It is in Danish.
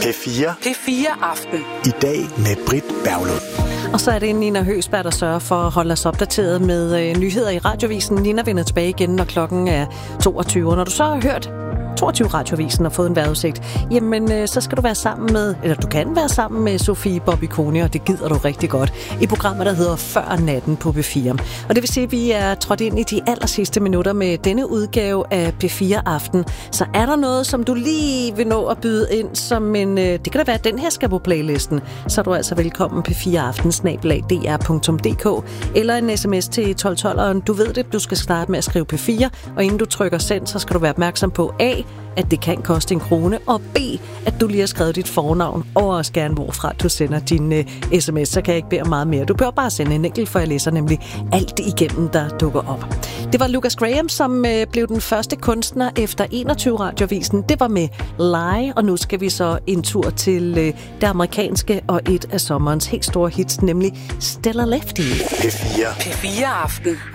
P4. P4 Aften. I dag med Britt Berglund. Og så er det Nina Høgsberg, der sørger for at holde os opdateret med nyheder i Radiovisen. Nina vender tilbage igen, når klokken er 22. Når du så har hørt 22 Radiovisen og fået en vejrudsigt, jamen så skal du være sammen med, eller du kan være sammen med Sofie Bobbikone, og det gider du rigtig godt, i programmet, der hedder Før Natten på P4. Og det vil sige, at vi er trådt ind i de allersidste minutter med denne udgave af P4 Aften. Så er der noget, som du lige vil nå at byde ind som en, det kan da være, at den her skal på playlisten, så er du altså velkommen p4aften@dr.dk eller en sms til 1212'eren. Du ved det, du skal starte med at skrive P4, og inden du trykker send, så skal du være opmærksom på A, at det kan koste 1 krone, og B, at du lige har skrevet dit fornavn, og også gerne hvorfra du sender din sms, så kan jeg ikke bede om meget mere. Du behøver bare sende en enkelt, for jeg læser nemlig alt igennem, der dukker op. Det var Lucas Graham, som blev den første kunstner efter 21 Radiovisen. Det var med Lie, og nu skal vi så en tur til det amerikanske og et af sommerens helt store hits, nemlig Stella Lefty. P4. P4 Aften.